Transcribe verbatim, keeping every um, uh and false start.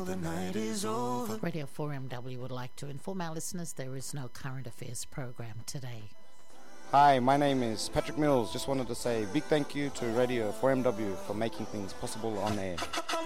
The night is over. Radio four M W would like to inform our listeners there is no current affairs program today. Hi, my name is Patrick Mills. Just wanted to say a big thank you to Radio four M W for making things possible on air.